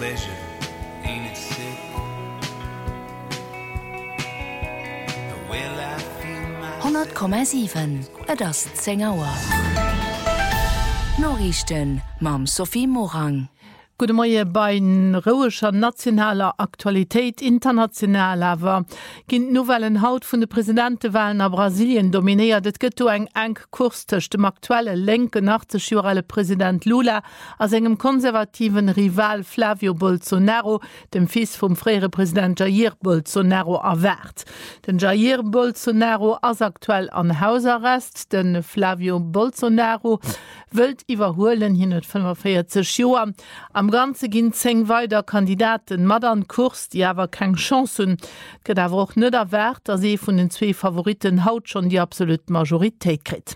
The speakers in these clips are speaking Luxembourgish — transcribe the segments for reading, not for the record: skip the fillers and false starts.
pleasure, ain't it sick? The way I feel my 100,7 das 10 Auer. Norrichten mam Sophie Morang. Gute Morgen bei roischer nationaler Aktualität international aber ginn Novellen Haut vun de Präsidentenwahlen a Brasilien dominiert et gëtt eng Kurs tech dem aktuelle lenke nachzejurelle Präsident Lula as engem konservativen Rival Flavio Bolsonaro, dem Fils vum frére Präsident Jair Bolsonaro erwärt. Den Jair Bolsonaro as aktuell an Hausarrest, den Flavio Bolsonaro wëlt iwwerhoelen hin 45 Joer. Am ganze ginn 10 weiter Kandidaten mat an Kurs, die awer keng Chancen, gët awer och net erwert, as vun den 2 Favoriten haut schon die absolut Majoritéit krit.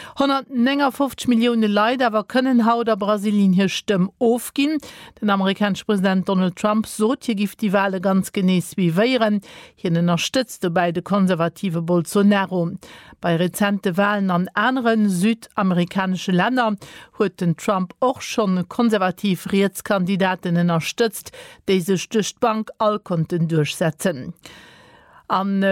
150 Millionen Leiit awer kënnen haut der Brasilien hier Stëmm ofginn. Den amerikanische Präsident Donald Trump sot hier gift die Wale ganz genees wie wéieren. Hien unterstützte beide konservative Bolsonaro. Bei rezente Wahlen an anderen südamerikanische Länder huet den Trump och schon konservativ Rechtskandidatinnen unterstützt, déi sech durch Bank all konnten durchsetzen. An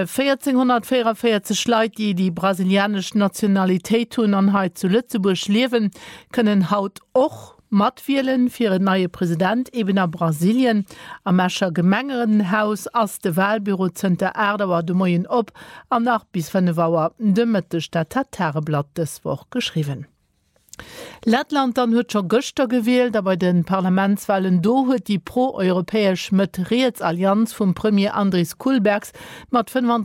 1444 Leiit, die brasilianisch Nationalitéit hun an Haut zu Lützeburg lewen, können haut och matwielen fir een neue Präsident eben a Brasilien. Am Mäscher Gemengerenhaus ass de Wahlbüro zënter Erdewer de Moien op an nach bis 5 Auer dëmmete Stadtterblatt des Woch geschrieben. Lettland an huet scho Gëchter gewählt, aber den Parlamentswahlen do huet die pro-europäesch Rechtsallianz vum Premier Andris Kulbergs mat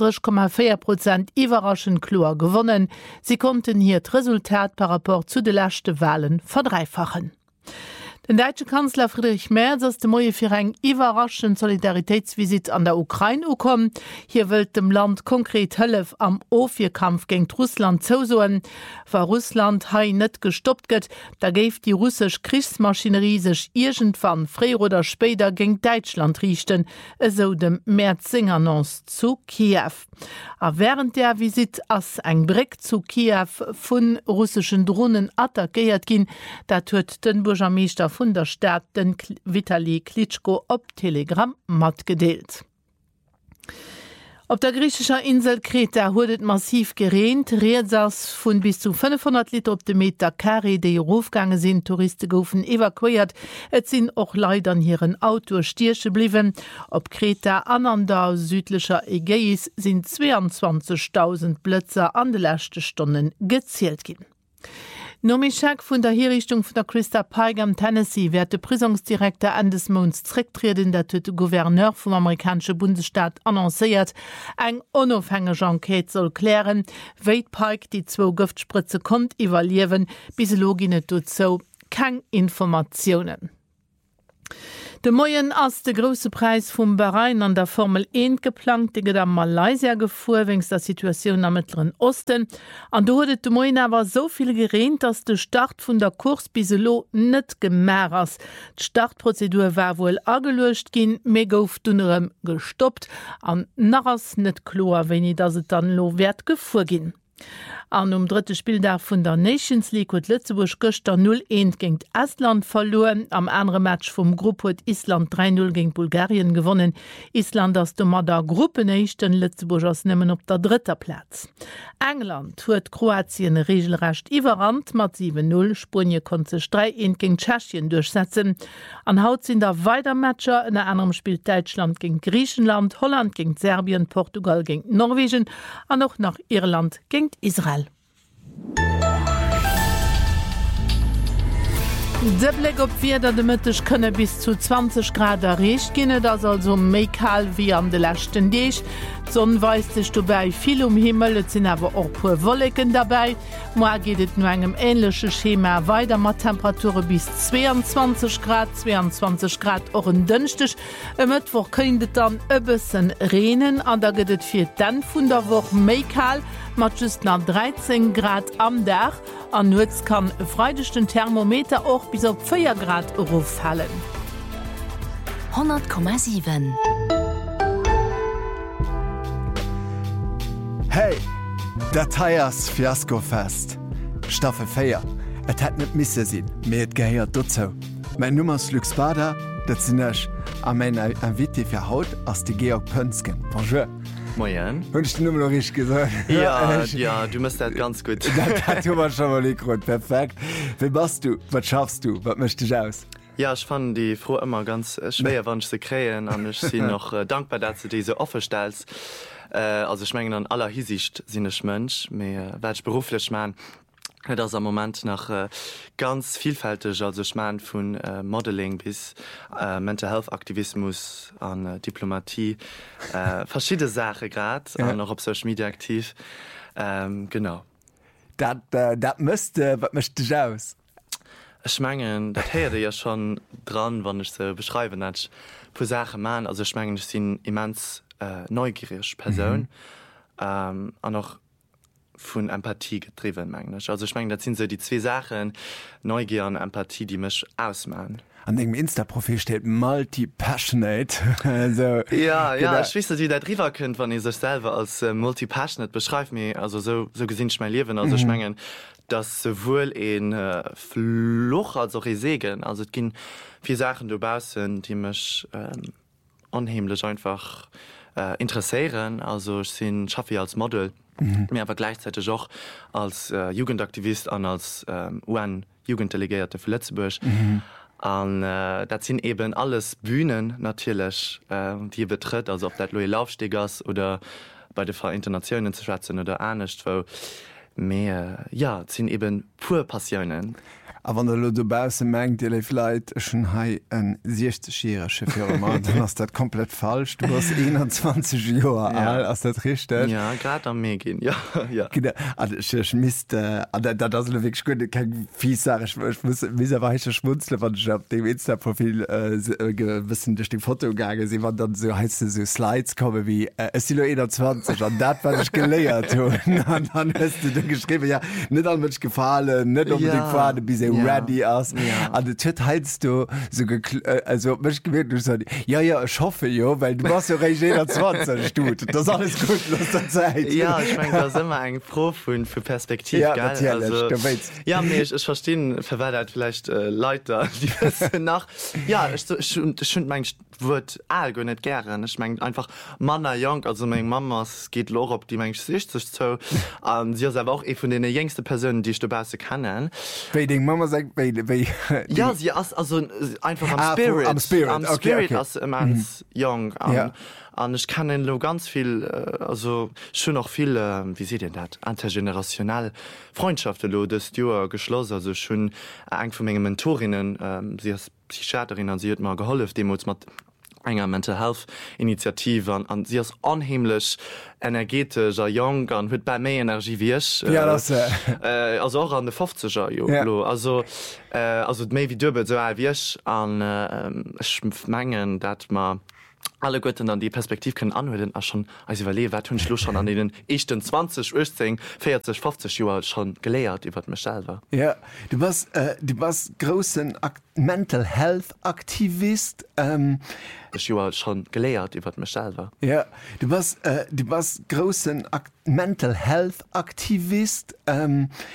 35,4% iwwerraschend Klor gewonnen. Sie konnten hier d Resultat par rapport zu de lächte Wahlen verdreifachen. Den deutsche Kanzler Friedrich Merz ass de Moie fir eng iwwerraschend Solidaritätsvisit an der Ukraine kom. Hier wëlt dem Land konkret Hëllef am Ofierkampf géint Russland zousoen. Wa Russland hai net gestoppt gëtt, da géif die russsisch Kriegsmaschinerie sech irgendwann fréier oder spéider géint Deutschland richten, eso dem März-Annonce zu Kiew. A während der Visit ass eng Breck zu Kiew vun russischen Drohnen attackéiert ginn, dat huet den Bürgermeister vun der Stadt den Vitali Klitschko op Telegram mat gedeelt. Op der griechischer Insel Kreta huet massiv geregnet. Reetsers vun bis zu 500 Liter op de Meter Carré, déi Rofgange sinn, Touristen goufen evakuiert. Et sinn och leider an hireieren Auto stiersche bliwen. Op Kreta an der südlicher Ägäis sinn 22.000 Blötzer an de lächte Stonnen gezielt ginn. Nomischak vun der Herrichtung vun der Christa Pike am Tennessee werd de Prisonsdirektor Andes Mons zrécktreden, dat huet de Gouverneur vum amerikanische Bundesstaat annoncéiert. Eng onofhängeg Enquete soll klären, wéit Pike die 2 Giftspritze kont evaluieren, bis logine dozo keng Informationen. De Moien ass de grosse Preis vum Bahrain an der Formel 1 geplant, de am Malaysia gefuhr wéngs der Situation am Mittleren Osten. An do huet de Moien awer soviel gereint, dats de Start vun der Kurs biselo net gemer ass. D'Startprozedur war wohl ageluecht ginn, mé gouf dunnerem gestoppt, an nachs net klar, wenn i dat se dann lo wert gefuhr ginn. An dritte Spieldag vun der Nations League huet Lützeburg Göster 0-1 géint Estland verloren. Am andere Match vum Grupp huet Island 3-0 géint Bulgarien gewonnen. Island ass de mat der Gruppenéischten, Lützeburg ass nëmmen op der 3. Platz. England huet Kroatien regelrecht iwwerrand mat 7-0. Spanje kon sech 3-1 géint Tschechien durchsetzen. An haut sinn der Weitermatscher, in anderem Spiel Deutschland géint Griechenland, Holland géint Serbien, Portugal géint Norwegen, an noch nach Irland géint Israel. De Blick op Wider de Mëttech kënne bis zu 20 Grad erreicht ginne, das also méi kal wie an de lächten Deeg. Sonn weist sech dobei viel Himmel, et sinn awer och puer Wolleken dabei. Moa gehtet no engem ähnlichsche Schema weiter mat Temperature bis 22 Grad, 22 Grad och en dënchtech. E Mëttwoch kënnet dann e bëssen Renen, an der gëtt fir den vun der Woch méi kal, mat just nach 13 Grad am Dach. An Nutz kann e freidechten Thermometer auch bis op 4 Grad fallen. 100,7 Hey, Dateiers Fiaskofest. Staffel 4. Et hat net misse sinn, mé et geheiert dozo. Mein Nummers Lux Bader, dat sinn ech am en Invité fir Haut ass de Georg Pönsken. Bonjour. Moin. Hunch die Nummer rich gesagt. Ja, du musst das ganz gut. Dat war schon mal gut, perfekt. Wie machst du? Was schaffst du? Was möchtest du aus? Ja, ich fand die Frau immer ganz schwer, wann ich sie kreieren. Und ich bin noch dankbar, dass du diese offen stellst. Also ich meine, an aller Hinsicht sind ich Mensch, aber weil ich beruflich meine, das ist am Moment noch ganz vielfältig. Also ich meine von Modeling bis Mental Health Aktivismus an Diplomatie. Verschiedene Sachen gerade, ja. Noch auf Social Media aktiv. Genau. Das müsste, was möchtest du aus? Ich meine, das hätte ja schon dran, wenn ich so beschreiben hätte. Für Sachen machen, also ich meine, ich bin immens neugierig Person. Und auch von Empathie getrieben, meine ich. Also ich meine, das sind so die zwei Sachen, Neugier und Empathie, die mich ausmachen. An dem Insta-Profil steht multi-passionate. Also, ja, ich weiß nicht, wie das drüber könnt, wenn ihr sich selber als multi-passionate beschreibt. Also so gesehen ich mein Leben. Also ich meine, dass sowohl in Fluch als auch in Segen. Also es gibt viele Sachen dabei sind, die mich unheimlich einfach interessieren. Also ich schaffe als Model. Mir aber gleichzeitig auch als Jugendaktivist und als UN-Jugenddelegierte für Lützeburg. Und das sind eben alles Bühnen natürlich, die ihr betritt, also ob das Louis Laufstegers oder bei der Vereinten Nationen zu schwätzen oder auch nicht, wo mehr, ja, das sind eben pure Passionen. Aber wenn du dabei meinst, die vielleicht schon ein 60-jähriger Firma, dann ist das komplett falsch. Du bist 21 Jahre alt, ist das richtig? Ja, gerade am Medien, ja. Genau. Also ich müsste, das ist wirklich gut, kein fies sagen, ich muss miserweise schmunzeln, wenn ich auf dem Insta-Profil wissen, durch die Foto gegangen sind, wenn dann so heißt so Slides kommen wie, es sind nur 21 und das, was ich gelehrt habe. Und dann hast du geschrieben, ja, nicht an mich gefallen, nicht unbedingt vorne, bis ready aus. An der Tür heilst du so also mich gewählt du sagst, ja, ich hoffe, jo, weil du warst ja recht 21 Stut. Das ist alles gut, das ist Zeit. Ja, ich meine, das ist immer ein Pro für Perspektive, ja, geil. Natürlich, also, du weißt. Ja, nee, ich verstehe, verwaltet vielleicht Leute, die wissen nach. Ja, ich mein Wort gar nicht gerne. Ich meine einfach Männer jung, also meine Mama geht los, ob die Mensch 60 so. Sie ist aber auch von den jüngsten Personen, die ich dabei kennen. Bei den Mama sagt, ja, sie ist also einfach am Spirit. Am Spirit, okay. Als immens jung. Und ich kann ihnen ganz viel, also schon noch viel, wie seht ihr das, intergenerational Freundschaften das Jahr geschlossen. Also schon eine von meinen Mentorinnen, sie ist Psychiaterin und sie hat mir geholfen, dem uns mit einer Mental Health Initiative und sie ist unheimlich energetisch, jung und hat bei mehr Energie wie ich. Ja, das also auch an den 50er Jahren. Also mehr wie du, so alt wie ich. Und ich meine, dass man alle Götten an die Perspektive können anhören, auch schon, als ich überlege, was ich schon an den 20, 18, 40, 50 Jahren schon gelehrt über mich selber. Ja, du warst großen Mental Health Aktivist. Ich habe schon gelehrt über mich selber. Ja, du warst großen Mental Health Aktivist.